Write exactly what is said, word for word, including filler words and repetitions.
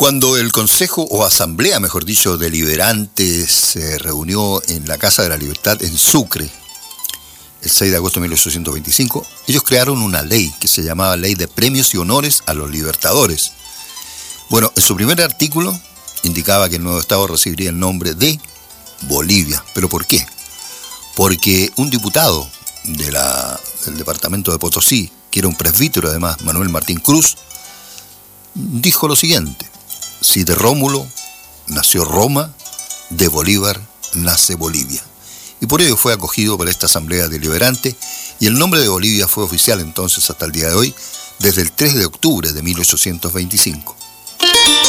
Cuando el Consejo, o Asamblea, mejor dicho, Deliberante se reunió en la Casa de la Libertad en Sucre, el seis de agosto de mil ochocientos veinticinco, ellos crearon una ley que se llamaba Ley de Premios y Honores a los Libertadores. Bueno, en su primer artículo indicaba que el nuevo Estado recibiría el nombre de Bolivia. ¿Pero por qué? Porque un diputado de la, del departamento de Potosí, que era un presbítero además, Manuel Martín Cruz, dijo lo siguiente: si de Rómulo nació Roma, de Bolívar nace Bolivia. Y por ello fue acogido por esta Asamblea Deliberante, y el nombre de Bolivia fue oficial entonces hasta el día de hoy, desde el tres de octubre de mil ochocientos veinticinco.